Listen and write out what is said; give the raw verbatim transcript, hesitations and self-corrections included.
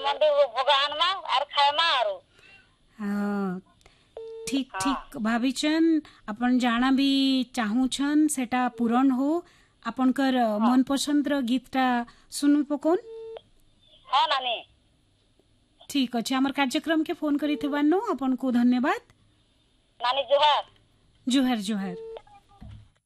मंडी भगवान मा आर खाए मा आरो हाँ, ठीक ठीक भाविचन अपन जाना भी चाहू छन सेटा पूरण हो अपन कर मन पसंद र गीतटा सुनु पकोन। हाँ नानी ठीक अच्छे हमर कार्यक्रम के फोन करी थे अपन को धन्यवाद नानी जोहार जोहर जोहर।